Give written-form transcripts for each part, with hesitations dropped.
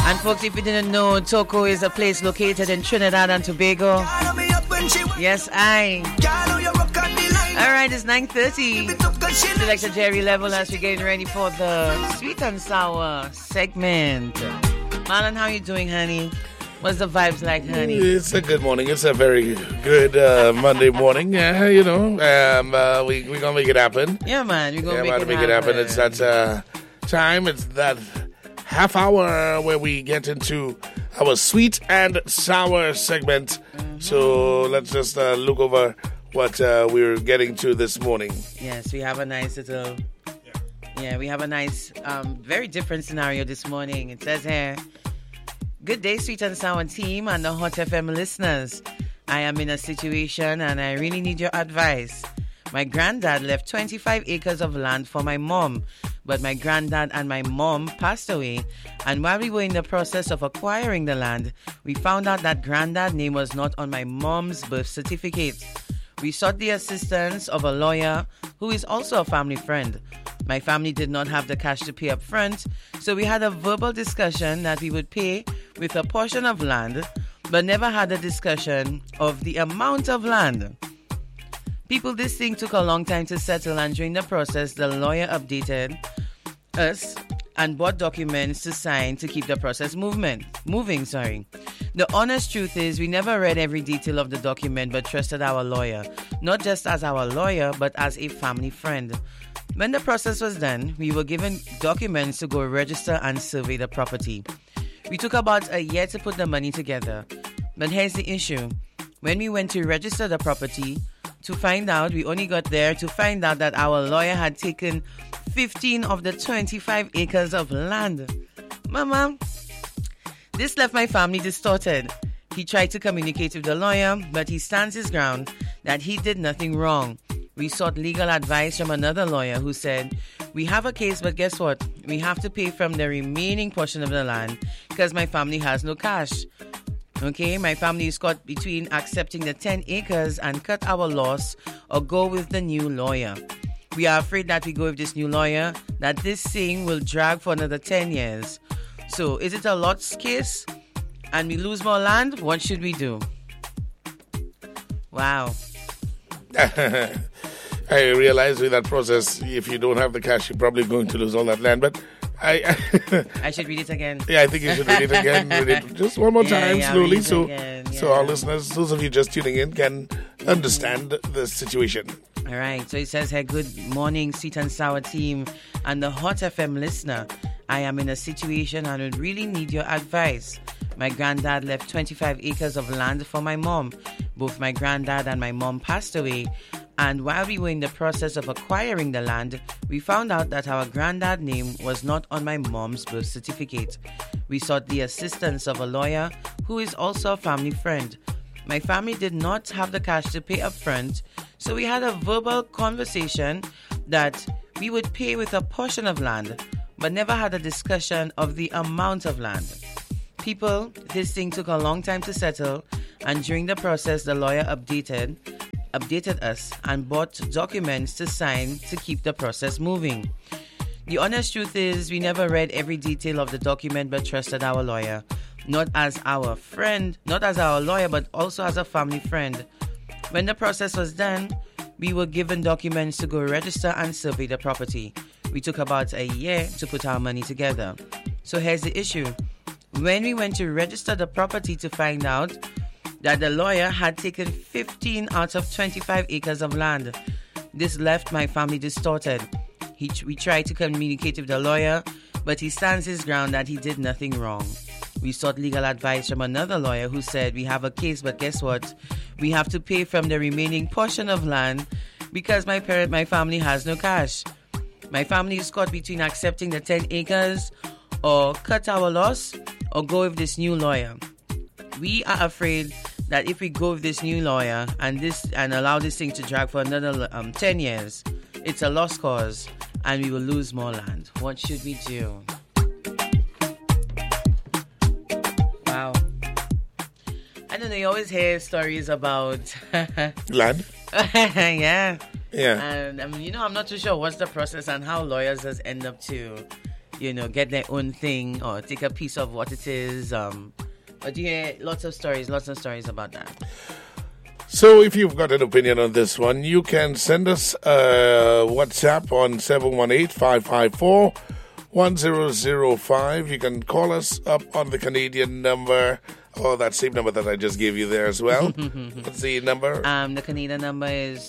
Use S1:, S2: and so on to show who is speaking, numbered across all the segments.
S1: And folks, if you didn't know, Toco is a place located in Trinidad and Tobago. Yes, I. Alright, it's 9:30. Selector Jerry Level as we're getting ready for the sweet and sour segment. Marlon, how you doing, honey? What's the vibes like, honey?
S2: It's a good morning. It's a very good Monday morning. We're going to make it happen.
S1: Yeah, man. We're going to
S2: make it happen. It's that time. It's that half hour where we get into our sweet and sour segment. Mm-hmm. So let's just look over what we're getting to this morning.
S1: Yes, we have a nice little... Yeah, we have a nice, very different scenario this morning. It says here... Good day, Sweet and Sour team and the Hot FM listeners. I am in a situation and I really need your advice. My granddad left 25 acres of land for my mom, but my granddad and my mom passed away. And while we were in the process of acquiring the land, we found out that granddad's name was not on my mom's birth certificate. We sought the assistance of a lawyer who is also a family friend. My family did not have the cash to pay up front, so we had a verbal discussion that we would pay with a portion of land, but never had a discussion of the amount of land. People, this thing took a long time to settle, and during the process, the lawyer updated us and bought documents to sign to keep the process moving. The honest truth is we never read every detail of the document but trusted our lawyer, not just as our lawyer but as a family friend. When the process was done, we were given documents to go register and survey the property. We took about a year to put the money together. But here's the issue. When we went to register the property, we only got there to find out that our lawyer had taken 15 of the 25 acres of land. Mama, this left my family distorted. He tried to communicate with the lawyer, but he stands his ground that he did nothing wrong. We sought legal advice from another lawyer who said, we have a case, but guess what? We have to pay from the remaining portion of the land because my family has no cash. Okay, my family is caught between accepting the 10 acres and cut our loss or go with the new lawyer. We are afraid that we go with this new lawyer, that this thing will drag for another 10 years. So, is it a lots case and we lose more land? What should we do? Wow.
S2: I realize with that process, if you don't have the cash, you're probably going to lose all that land. But I
S1: should read it again.
S2: Yeah, I think you should read it again. Read it just one more time, slowly, so our listeners, those of you just tuning in, can understand the situation.
S1: All right. So it says here, good morning, Sweet and Sour team and the Hot FM listener. I am in a situation and would really need your advice. My granddad left 25 acres of land for my mom. Both my granddad and my mom passed away. And while we were in the process of acquiring the land, we found out that our granddad's name was not on my mom's birth certificate. We sought the assistance of a lawyer who is also a family friend. My family did not have the cash to pay up front, so we had a verbal conversation that we would pay with a portion of land, but never had a discussion of the amount of land. People, this thing took a long time to settle, and during the process, the lawyer updated us and bought documents to sign to keep the process moving. The honest truth is we never read every detail of the document but trusted our lawyer, not as our lawyer but also as a family friend. When the process was done, we were given documents to go register and survey the property. We took about a year to put our money together. So here's the issue. When we went to register the property to find out that the lawyer had taken 15 out of 25 acres of land. This left my family distorted. We tried to communicate with the lawyer, but he stands his ground that he did nothing wrong. We sought legal advice from another lawyer who said, we have a case, but guess what? We have to pay from the remaining portion of land because my family has no cash. My family is caught between accepting the 10 acres or cut our loss or go with this new lawyer. We are afraid that if we go with this new lawyer and allow this thing to drag for another 10 years, it's a lost cause and we will lose more land. What should we do? Wow. I don't know, you always hear stories about
S2: land.
S1: Yeah.
S2: Yeah.
S1: And I'm not too sure what's the process and how lawyers just end up to get their own thing or take a piece of what it is. But you hear lots of stories about that.
S2: So if you've got an opinion on this one, you can send us a WhatsApp on 718-554-1005. You can call us up on the Canadian number, or that same number that I just gave you there as well. What's the number?
S1: The Canadian number is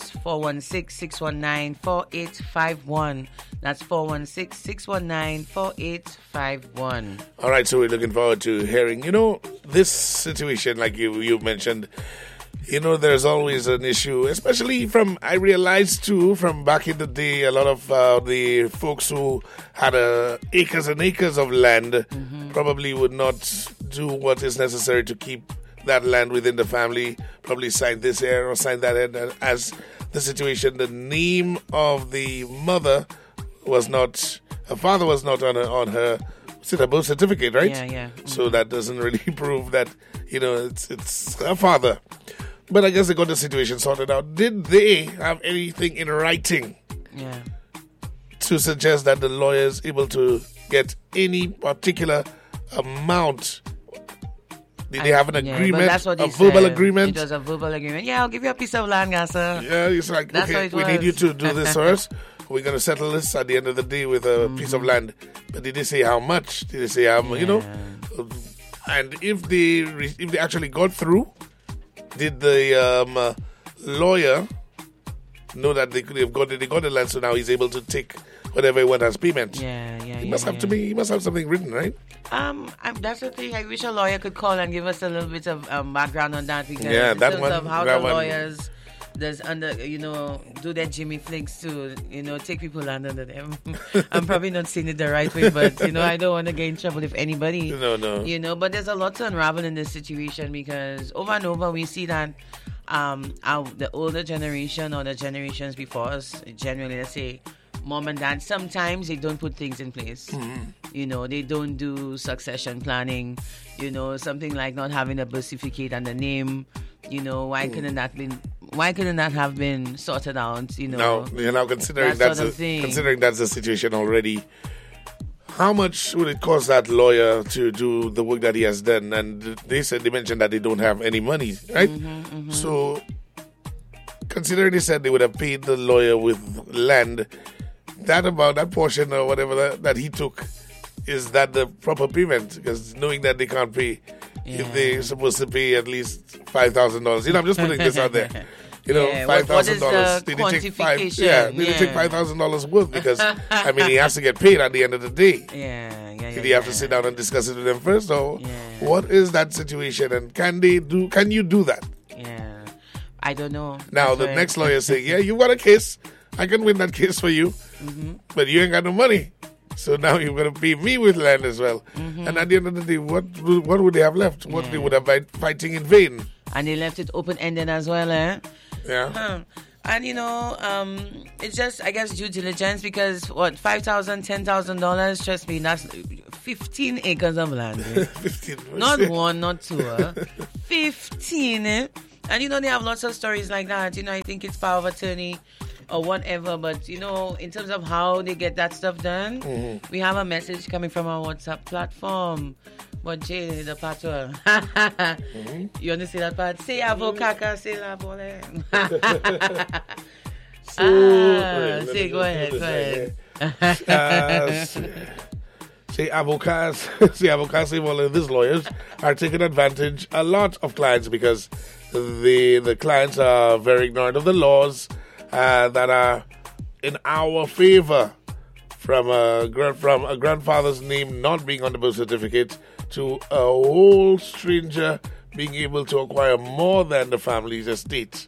S1: 416-619-4851. That's 416-619-4851.
S2: All right, so we're looking forward to hearing, this situation, like you mentioned. There's always an issue, especially I realized too, from back in the day, a lot of the folks who had acres and acres of land probably would not do what is necessary to keep that land within the family, probably sign this here or sign that here. As the situation, the name of the mother her father was not on her birth certificate, right?
S1: Yeah.
S2: So that doesn't really prove that, it's her father. But I guess they got the situation sorted out. Did they have anything in writing to suggest that the lawyer is able to get any particular amount? Did they have an agreement?
S1: That's what
S2: a verbal
S1: said.
S2: agreement?
S1: It was a verbal agreement. Yeah, I'll give you a piece of land, sir.
S2: Yeah, it's like,
S1: that's
S2: okay, we need you to do this for us. We're going to settle this at the end of the day with a piece of land. But did they say how much? Did they say how much? And if they actually got through, did the lawyer know that they got the land, so now he's able to take whatever he wants as payment? He must have something written, right?
S1: That's the thing. I wish a lawyer could call and give us a little bit of background on that, because
S2: in terms
S1: of how the lawyers do their Jimmy Flicks to take people land under them. I'm probably not saying it the right way, but I don't want to get in trouble with anybody.
S2: No.
S1: But there's a lot to unravel in this situation, because over and over we see that the older generation or the generations before us, generally, let's say mom and dad, sometimes they don't put things in place. They don't do succession planning. Something like not having a birth certificate and the name. Why couldn't that have been sorted out?
S2: Now considering that's the situation already. How much would it cost that lawyer to do the work that he has done? And they mentioned that they don't have any money, right? So, considering they said they would have paid the lawyer with land, that portion or whatever that he took, is that the proper payment? Because knowing that they can't pay, if they're supposed to pay at least $5,000, I'm just putting this out there. $5,000. Did he take $5,000 worth? Because he has to get paid at the end of the day. Did he have to sit down and discuss it with them first, or what is that situation? And can you do that?
S1: I don't know.
S2: Now the next lawyer saying, you got a case. I can win that case for you, but you ain't got no money. So now you're going to pay me with land as well. And at the end of the day, what would they have left? What they would have been fighting in vain.
S1: And they left it open-ended as well, eh?
S2: Yeah.
S1: And it's just, I guess, due diligence, because $5,000, $10,000, trust me, that's 15 acres of land.
S2: 15.
S1: Not one, not two. 15, eh? And they have lots of stories like that. I think it's power of attorney or whatever, but in terms of how they get that stuff done, we have a message coming from our WhatsApp platform. But Jay, the patois. You want to say that part? Say avocaka, say la bole. Say, go ahead.
S2: Say avocados, well, these lawyers are taking advantage a lot of clients, because the clients are very ignorant of the laws that are in our favor, from a grandfather's name not being on the birth certificate to a whole stranger being able to acquire more than the family's estate.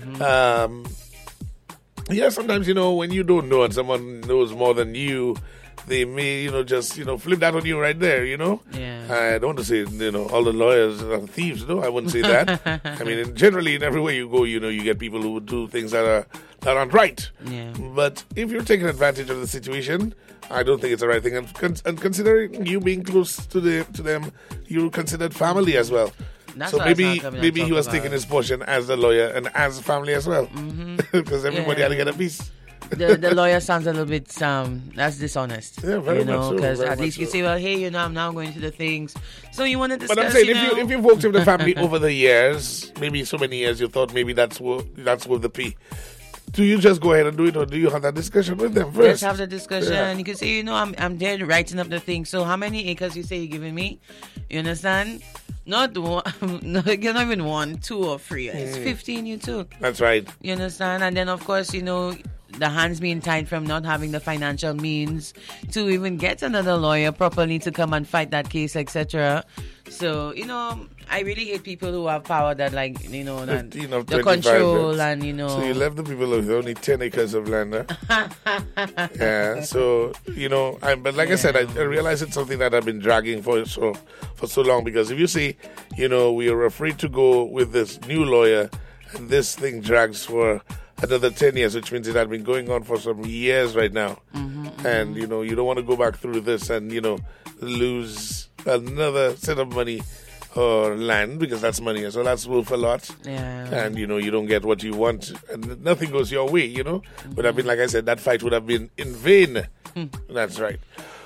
S2: Sometimes, when you don't know and someone knows more than you, they may, just, flip that on you right there,
S1: Yeah.
S2: I don't want to say, all the lawyers are thieves, no, I wouldn't say that. Generally, in everywhere you go, you get people who do things that aren't right.
S1: Yeah.
S2: But if you're taking advantage of the situation, I don't think it's the right thing. And considering you being close to them, you're considered family as well.
S1: That's
S2: so maybe he was
S1: about.
S2: Taking his portion as the lawyer and as family as well. Because everybody had to get a piece.
S1: the lawyer sounds a little bit that's dishonest.
S2: Yeah, very much so.
S1: Because at
S2: much
S1: least you
S2: so.
S1: say, well, hey, I'm now going to the things. So you want to discuss.
S2: But I'm saying, if you've worked with the family over the years, maybe so many years, you thought maybe that's worth the P. Do you just go ahead and do it, or do you have that discussion with them first?
S1: Let's have the discussion.
S2: Yeah.
S1: You can say, I'm there writing up the thing. So how many acres you say you're giving me? You understand? Not one, no, you're not even 1, 2, or 3. It's 15 you took.
S2: That's right.
S1: You understand? And then, of course, the hands being tied from not having the financial means to even get another lawyer properly to come and fight that case, etc. So, I really hate people who have power that, like,
S2: 15 of
S1: the
S2: 25
S1: control
S2: years.
S1: and,
S2: So you left the people with only 10 acres of land, huh? Yeah, so, but like I said, I realize it's something that I've been dragging for so long, because if you see, we are afraid to go with this new lawyer, and this thing drags for another 10 years, which means it had been going on for some years right now. And, you don't want to go back through this and, lose another set of money or land, because that's money, so that's worth a lot.
S1: Yeah.
S2: And, you don't get what you want, and nothing goes your way, Would have been, like I said, that fight would have been in vain. That's right.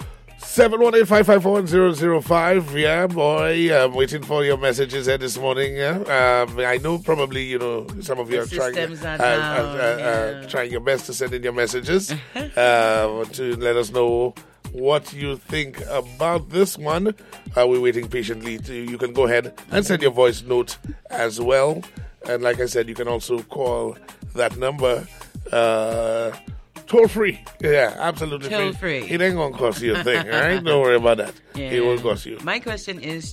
S2: 718-554-1005. Yeah, boy, I'm waiting for your messages here this morning. Yeah? I know probably, some of you are trying your best to send in your messages to let us know what you think about this one. We're waiting patiently. You can go ahead and send your voice note as well. And like I said, you can also call that number toll free. Yeah, absolutely
S1: toll free.
S2: It ain't going to cost you a thing, all right? Don't worry about that.
S1: Yeah.
S2: It won't cost you.
S1: My question is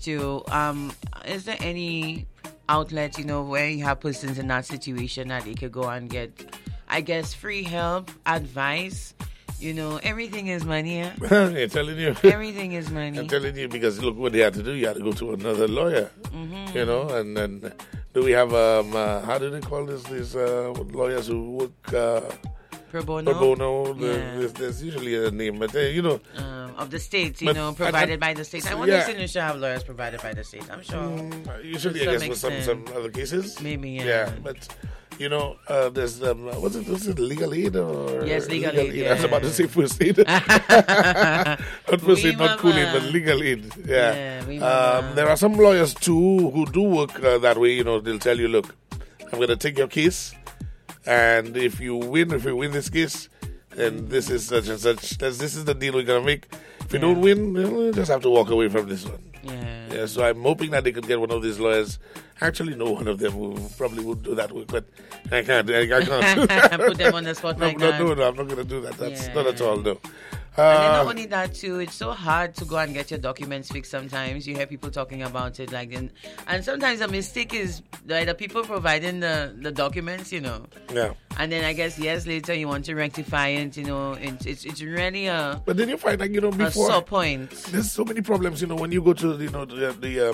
S1: is there any outlet, where you have persons in that situation that they could go and get, I guess, free help, advice? Everything is money. Yeah?
S2: I'm telling you.
S1: Everything is money.
S2: I'm telling you, because look what they had to do. You had to go to another lawyer, and then do we have, how do they call this? These lawyers who work
S1: pro bono.
S2: Pro bono.
S1: Yeah.
S2: There's usually a name, but
S1: of the states,
S2: but
S1: provided by the states. I wonder if you should have lawyers provided by the states. I'm sure.
S2: Usually, I guess, for some other cases.
S1: Maybe, yeah.
S2: Yeah, but. There's what's it, legal aid or
S1: yes, legal aid. Yeah.
S2: I was about to say first aid. Not first aid, not cool aid, but legal aid. Yeah. There are some lawyers too who do work that way. They'll tell you, look, I'm going to take your case, and if you win this case, then this is such and such. This is the deal we're going to make. If you don't win, you just have to walk away from this one. Yeah, so I'm hoping that they could get one of these lawyers. I actually know one of them who probably would do that work, but I can't. I can't.
S1: Put them on the spot like that.
S2: No, I'm not going to do that. That's not at all, no.
S1: And then not only that too, it's so hard to go and get your documents fixed sometimes. You hear people talking about it, and sometimes the mistake is the people providing the documents,
S2: Yeah.
S1: And then I guess years later you want to rectify it, it's really a.
S2: But then you find before
S1: a sore point.
S2: There's so many problems, when you go to the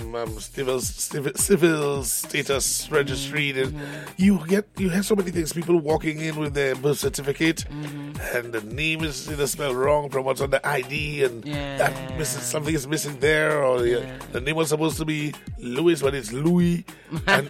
S2: civil status registry, you have so many things. People walking in with their birth certificate, and the name is spelled wrong from what's on the ID, and something is missing there, or the name was supposed to be Louis, but it's Louis, and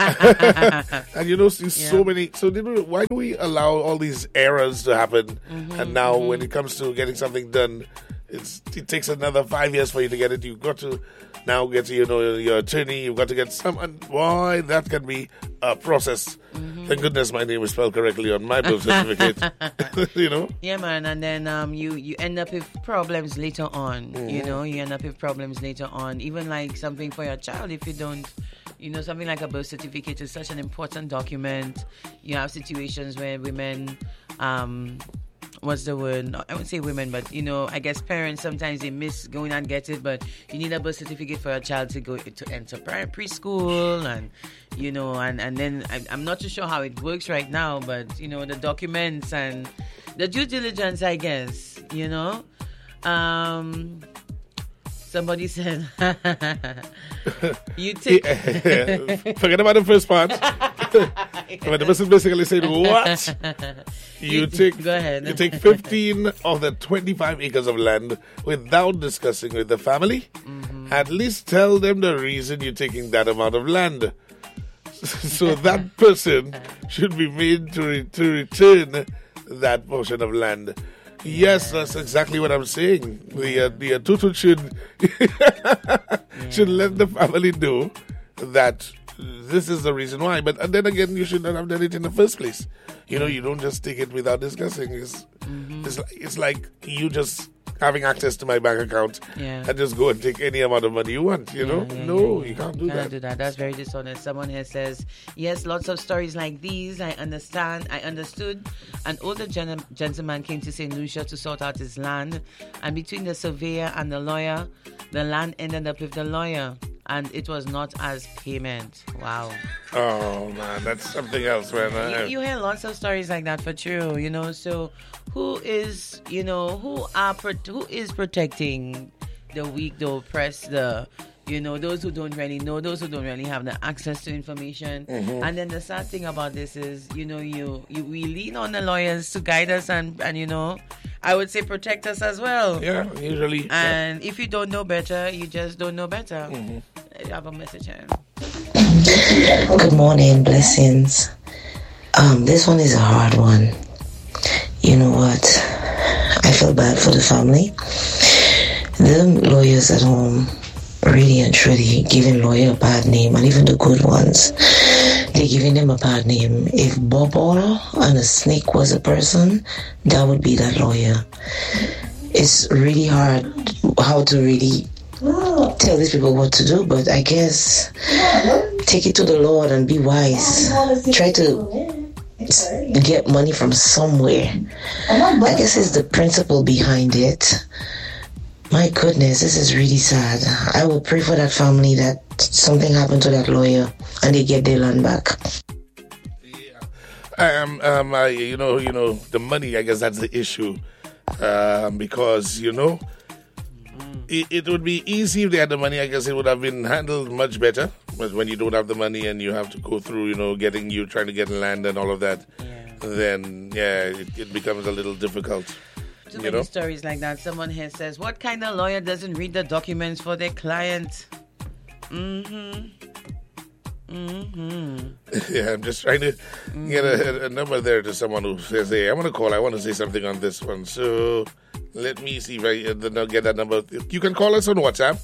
S2: so many. So why do we allow all these errors to happen? And now when it comes to getting something done, it takes another 5 years for you to get it. You've got to now get to your attorney. You've got to get and boy, that can be a process. Thank goodness my name is spelled correctly on my birth certificate.
S1: Yeah, man. And then you end up with problems later on. You end up with problems later on. Even like something for your child, if you don't. Something like a birth certificate is such an important document. You have situations where women, what's the word? I wouldn't say women, but, I guess parents, sometimes they miss going and get it, but you need a birth certificate for your child to go to enter preschool and, and then I'm not too sure how it works right now, but, the documents and the due diligence, I guess, somebody said, you take...
S2: Forget about the first part. But the person basically said, what?
S1: Go ahead.
S2: You take 15 of the 25 acres of land without discussing with the family. At least tell them the reason you're taking that amount of land. So that person should be made to return that portion of land. Yes, that's exactly what I'm saying. The tutu should should let the family know that this is the reason why. But then again, you should not have done it in the first place. You don't just take it without discussing. It's like you just having access to my bank account and just go and take any amount of money you want, you know? You can't do that.
S1: That's very dishonest. Someone here says, yes, lots of stories like these. I understood. An older gentleman came to St. Lucia to sort out his land, and between the surveyor and the lawyer, the land ended up with the lawyer, and it was not as payment. Wow.
S2: Oh, man, that's something else, man.
S1: You hear lots of stories like that for true, so who is protecting the weak, the oppressed, those who don't really know, those who don't really have the access to information. And then the sad thing about this is, we lean on the lawyers to guide us and I would say protect us as well.
S2: Yeah, usually.
S1: And if you don't know better, you just don't know better. You have a message here.
S3: Good morning, blessings. This one is a hard one. You know what? I feel bad for the family. The lawyers at home, really and truly, giving lawyer a bad name, and even the good ones, they're giving them a bad name. If Bubble and a snake was a person, that would be that lawyer. It's really hard how to really tell these people what to do, but I guess take it to the Lord and be wise. Try to get money from somewhere. I guess it's the principle behind it. My goodness, this is really sad. I will pray for that family that something happened to that lawyer and they get their land back.
S2: The money, I guess that's the issue. Because, it would be easy if they had the money. I guess it would have been handled much better. But when you don't have the money and you have to go through, trying to get land and all of that, then, it becomes a little difficult.
S1: Too many stories like that. Someone here says, what kind of lawyer doesn't read the documents for their client?
S2: Yeah, I'm just trying to get a number there to someone who says, hey, I want to call. I want to say something on this one. So let me see if I get that number. You can call us on WhatsApp,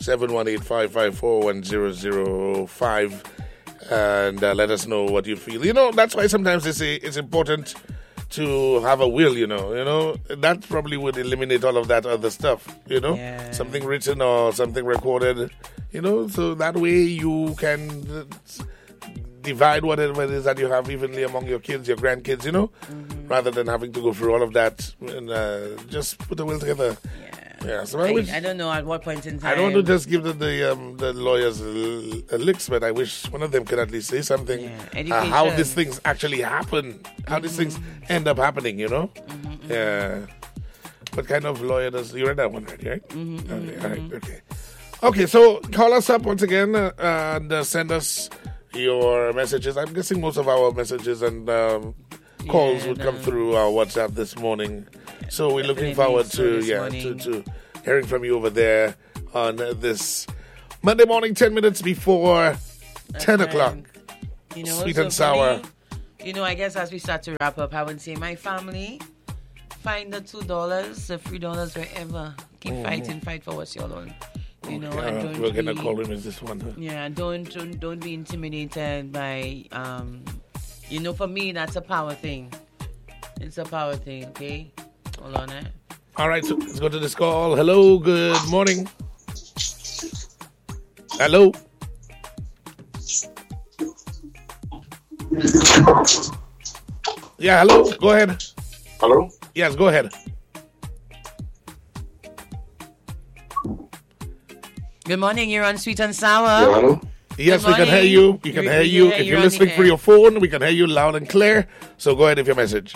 S2: 718-554-1005, and let us know what you feel. That's why sometimes they say it's important to have a will, that probably would eliminate all of that other stuff, something written or something recorded, so that way you can divide whatever it is that you have evenly among your kids, your grandkids, rather than having to go through all of that and just put a will together. Yeah, so
S1: I don't know at what point in time.
S2: I don't want to just give the lawyers licks, but I wish one of them could at least say something. How these things actually happen, how these things end up happening, Yeah. What kind of lawyer does... You read that one already, right? Okay. Okay, so call us up once again and send us your messages. I'm guessing most of our messages and calls would come through our WhatsApp this morning. So we're looking forward to hearing from you over there on this Monday morning, 10 minutes before 10 o'clock. Sweet and sour.
S1: I guess as we start to wrap up, I would say my family, find the $2, the $3, wherever. Keep fight for what's your own. And don't
S2: we're going to call him as this one. Huh?
S1: Yeah, don't be intimidated by, for me, that's a power thing. It's a power thing, okay? Hold on,
S2: All right, so let's go to this call. Hello, good morning. Hello. Yeah, hello. Go ahead.
S4: Hello?
S2: Yes, go ahead.
S1: Good morning. You're on Sweet and Sour.
S4: Yeah, hello?
S2: Yes, we can hear you. We can hear you. If you're listening through your phone, we can hear you loud and clear. So go ahead with your message.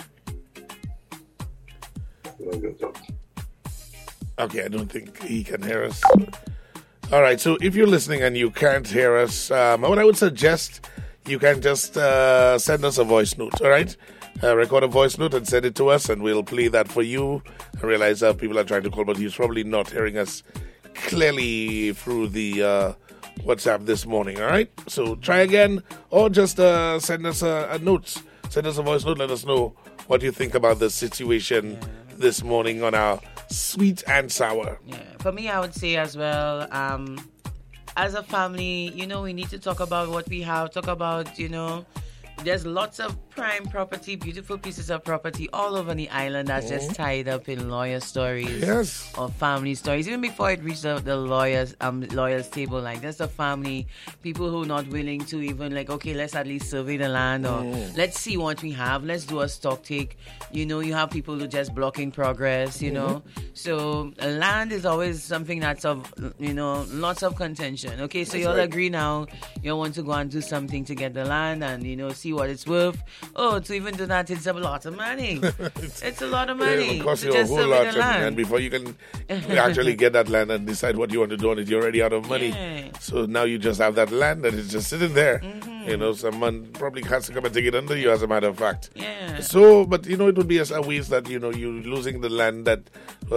S2: Okay, I don't think he can hear us. All right, so if you're listening and you can't hear us, what I would suggest, you can just send us a voice note, all right? Record a voice note and send it to us, and we'll play that for you. I realize people are trying to call, but he's probably not hearing us clearly through the WhatsApp this morning, all right? So try again, or just send us a note. Send us a voice note, let us know what you think about the situation this morning on our Sweet and Sour.
S1: Yeah, for me, I would say as well, as a family, we need to talk about what we have, talk about, there's lots of prime property, beautiful pieces of property all over the island that's just tied up in lawyer stories or family stories. Even before it reached the lawyers table, like there's a family, people who are not willing to even okay, let's at least survey the land or let's see what we have. Let's do a stock take. You have people who just blocking progress, So land is always something that's of, lots of contention. Okay, so that's you'll agree now, you want to go and do something to get the land and, see what it's worth. Oh, to even do that, it's a lot of money. It's a lot of money.
S2: It will cost you a whole lot. And before you can actually get that land and decide what you want to do on it, you're already out of money. Yeah. So now you just have that land that is just sitting there. Someone probably has to come and take it under you, as a matter of fact.
S1: Yeah.
S2: So, but, it would be a waste that, you're losing the land that,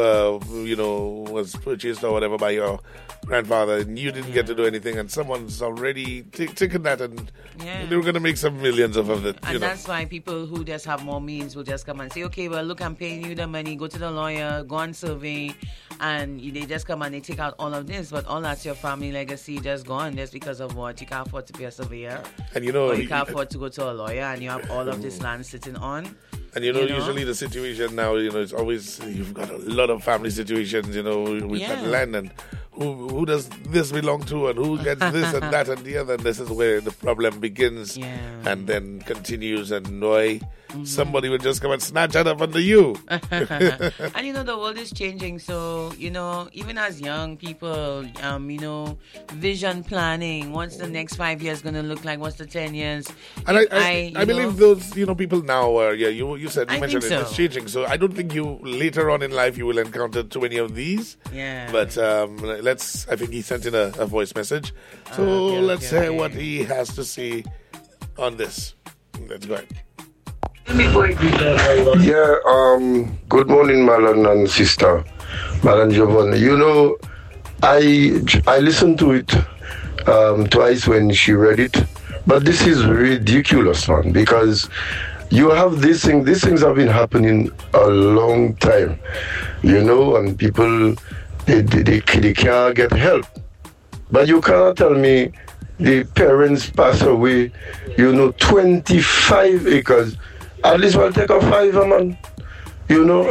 S2: was purchased or whatever by your grandfather and you didn't get to do anything and someone's already taken that and they were going to make some millions of it.
S1: And that's why people who just have more means will just come and say, okay, well, look, I'm paying you the money, go to the lawyer, go on survey, and they just come and they take out all of this, but all that's your family legacy just gone just because of what? You can't afford to be a surveyor.
S2: And
S1: or you can't afford to go to a lawyer and you have all of this land sitting on.
S2: And usually the situation now, it's always, you've got a lot of family situations, with that land and who does this belong to and who gets this and that and the other. And this is where the problem begins and then continues and somebody will just come and snatch it up under you.
S1: And the world is changing. So, even as young people, vision planning, what's the next 5 years going to look like? What's the 10 years?
S2: And I believe those, people now are, you mentioned so. It's changing. So I don't think later on in life you will encounter too many of these.
S1: Yeah.
S2: But I think he sent in a voice message. So let's hear what he has to say on this. Let's go ahead.
S4: Yeah, good morning, Marlon and sister, Marlon Giovanni. I listened to it twice when she read it, but this is ridiculous, man, because you have these things have been happening a long time, and people, they can't get help. But you cannot tell me the parents pass away, 25 acres. At least we'll take a 5, man. I look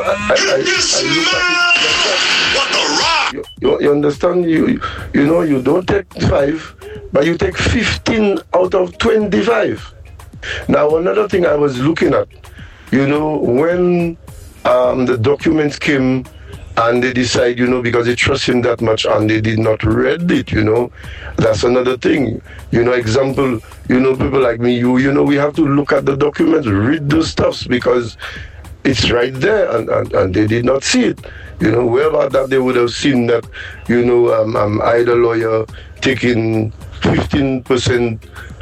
S4: at it. You understand? You don't take 5, but you take 15 out of 25. Now, another thing I was looking at, when the documents came and they decide, because they trust him that much and they did not read it, that's another thing. Example, people like me, we have to look at the documents, read the stuffs because it's right there and they did not see it. Where about that they would have seen that, either lawyer taking 15%,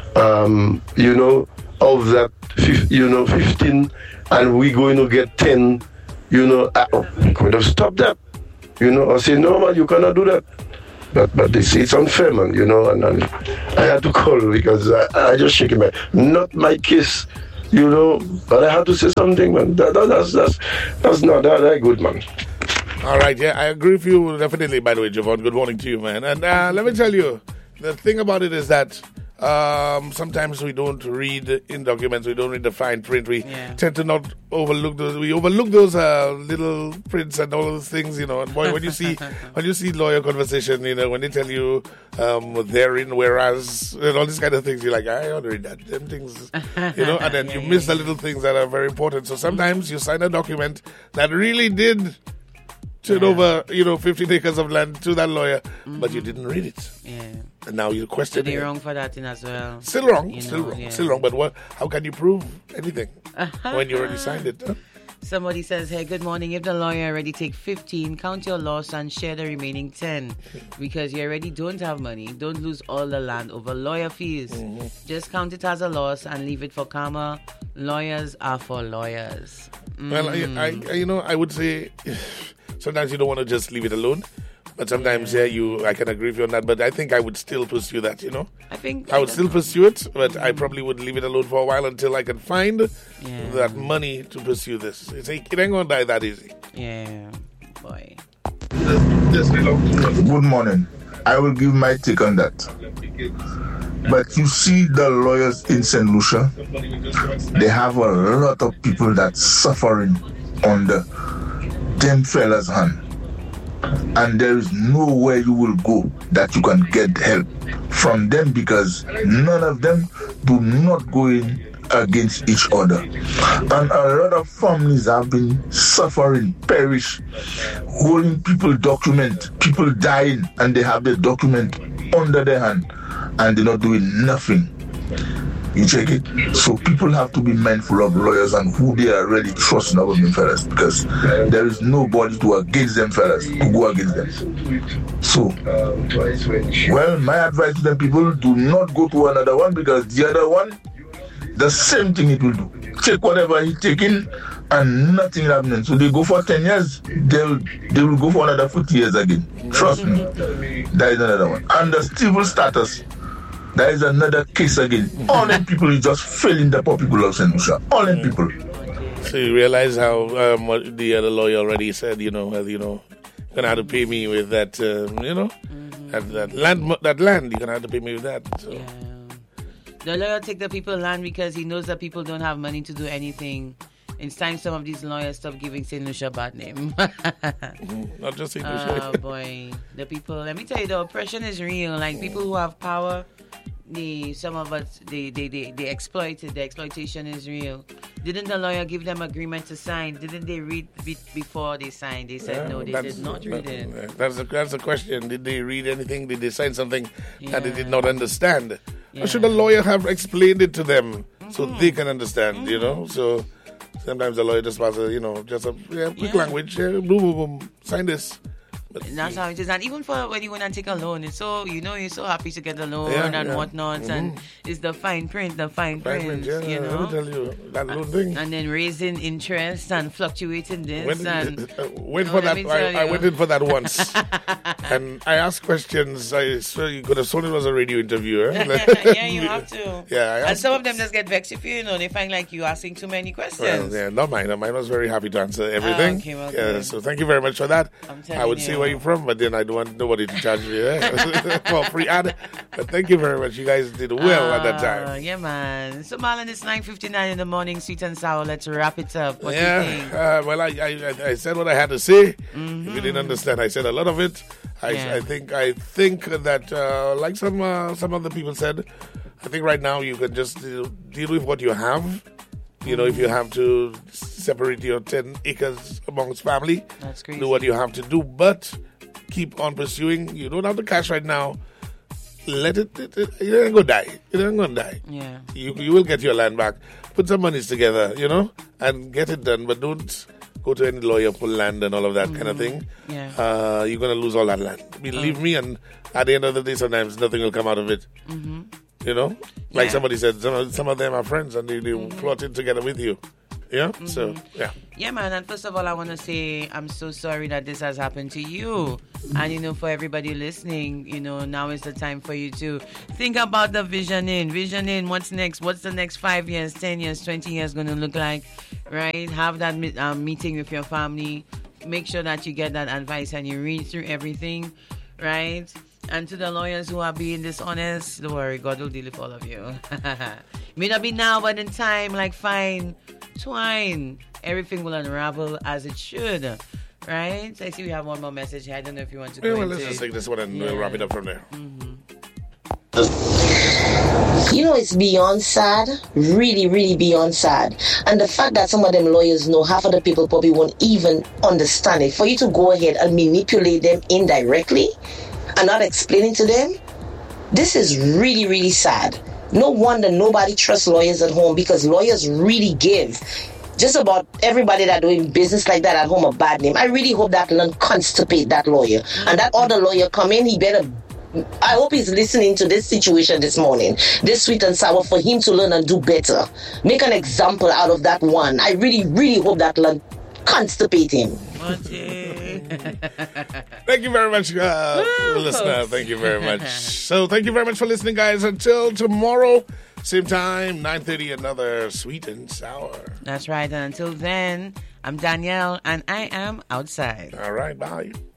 S4: of that, 15, and we're going to get 10. I could have stopped that. I say, no, man, you cannot do that. But they say it's unfair, man, and I had to call because I just shaking my head. Not my case, but I had to say something, man. That's not that good, man.
S2: All right, yeah, I agree with you definitely, by the way, Javon. Good morning to you, man. And let me tell you, the thing about it is that sometimes we don't read in documents, we don't read the fine print, we tend to not overlook those, little prints and all those things, and boy, when you see lawyer conversation, when they tell you therein, whereas, and all these kind of things, you're like, I ought to read that, them things, and then you miss the little things that are very important. So sometimes you sign a document that really did turn over, 15 acres of land to that lawyer, but you didn't read it.
S1: Yeah.
S2: And now you're questioning.
S1: So they're wrong for that as well.
S2: Still wrong. Still wrong. But how can you prove anything when you already signed it? Huh?
S1: Somebody says, hey, good morning. If the lawyer already take 15, count your loss and share the remaining 10 because you already don't have money. Don't lose all the land over lawyer fees. Just count it as a loss and leave it for karma. Lawyers are for lawyers.
S2: Well, I would say sometimes you don't want to just leave it alone. But sometimes, I can agree with you on that. But I think I would still pursue that, you know.
S1: I
S2: would still pursue it, but I probably would leave it alone for a while until I can find that money to pursue this. It ain't going to die that easy.
S1: Yeah, boy.
S5: Good morning. I will give my take on that. But you see the lawyers in St. Lucia, they have a lot of people that's suffering under them fellas' hand. And there is nowhere you will go that you can get help from them because none of them do not go in against each other. And a lot of families have been suffering, perish, holding people document, people dying, and they have the document under their hand and they're not doing nothing. You check it. So people have to be mindful of lawyers and who they are really trusting about them fellas because there is nobody to against them fellas, to go against them. So, well, my advice to them people, do not go to another one because the other one, the same thing it will do. Take whatever he's taking and nothing happening. So they go for 10 years, they will go for another 40 years again. Trust me. That is another one. And the civil status, that is another case again. All them people is just failing the poor people of St. Lucia. All them people.
S2: So you realize how what the other lawyer already said, gonna have to pay me with that, that land. You're gonna have to pay me with that. So.
S1: Yeah. The lawyer take the people land because he knows that people don't have money to do anything. It's time some of these lawyers stop giving St. Lucia a bad name.
S2: Not just St. Lucia.
S1: Oh boy, the people. Let me tell you, the oppression is real. Like people who have power. Some of us they exploited. The exploitation is real. Didn't the lawyer give them agreement to sign? Didn't they read before they signed? They said no, they did not read it.
S2: That's the question. Did they read anything? Did they sign something that they did not understand? Or should the lawyer have explained it to them so they can understand? So sometimes the lawyer just passes just a quick language. Boom, boom, boom. Sign this.
S1: That's how it is. And even for when you want to take a loan, it's so, you're so happy to get the loan and whatnot. Mm-hmm. And it's the fine print,
S2: Let me tell you, that loan thing.
S1: And then raising interest and fluctuating this.
S2: I went in for that once. And I asked questions. I swear you could have thought it was a radio interview.
S1: Yeah, you have to.
S2: Yeah,
S1: and some of them just get vexed if they find like you asking too many questions.
S2: Well, not mine. Mine was very happy to answer everything.
S1: Okay, well, good.
S2: So thank you very much for that. I would say where you're from, but then I don't want nobody to charge me for a free ad. But thank you very much. You guys did well at that time.
S1: Yeah, man. So, Marlon, it's 9:59 in the morning, sweet and sour. Let's wrap it up. What do you think?
S2: Well, I said what I had to say. Mm-hmm. If you didn't understand, I said a lot of it. I think that like some of the people said, I think right now you can just deal with what you have. If you have to separate your 10 acres amongst family,
S1: that's crazy.
S2: Do what you have to do, but keep on pursuing. You don't have the cash right now. Let it ain't going to die. It ain't going to die.
S1: Yeah.
S2: You will get your land back. Put some monies together, and get it done, but don't go to any lawyer for land and all of that kind of thing.
S1: Yeah.
S2: You're going to lose all that land. Believe me, and at the end of the day, sometimes nothing will come out of it.
S1: Mm-hmm.
S2: Like somebody said, some of them are friends and they plotted together with you. Yeah? Mm-hmm. So, yeah.
S1: Yeah, man. And first of all, I want to say I'm so sorry that this has happened to you. And, for everybody listening, now is the time for you to think about the visioning. What's next? What's the next 5 years, 10 years, 20 years going to look like? Right? Have that meeting with your family. Make sure that you get that advice and you read through everything. Right? And to the lawyers who are being dishonest, don't worry, God will deal with all of you. May not be now, but in time, like fine twine, everything will unravel as it should. Right? So I see we have one more message here. I don't know if you want to go into
S2: let's just take this one and wrap it up from there.
S1: Mm-hmm.
S3: It's beyond sad, really, really beyond sad. And the fact that some of them lawyers know, half of the people probably won't even understand it. For you to go ahead and manipulate them indirectly and not explaining to them, this is really, really sad. No wonder nobody trusts lawyers at home because lawyers really give just about everybody that doing business like that at home a bad name. I really hope that learn constipate that lawyer. And that other lawyer come in, I hope he's listening to this situation this morning, this sweet and sour, for him to learn and do better. Make an example out of that one. I really, really hope that learn constipate him.
S2: Thank you very much, listener. Thank you very much. So thank you very much for listening, guys. Until tomorrow, same time, 9:30, another Sweet and Sour.
S1: That's right. And until then, I'm Danielle, and I am outside.
S2: All right, bye.